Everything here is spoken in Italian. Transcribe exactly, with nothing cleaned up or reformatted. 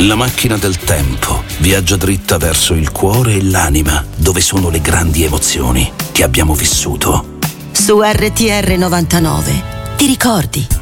La macchina del tempo viaggia dritta verso il cuore e l'anima, dove sono le grandi emozioni che abbiamo vissuto. Su R T R novantanove ti ricordi?